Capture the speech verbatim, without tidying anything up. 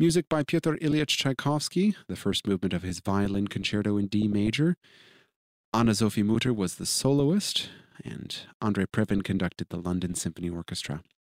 Music by Pyotr Ilyich Tchaikovsky, the first movement of his violin concerto in D major. Anna Sophie Mutter was the soloist, and Andrei Previn conducted the London Symphony Orchestra.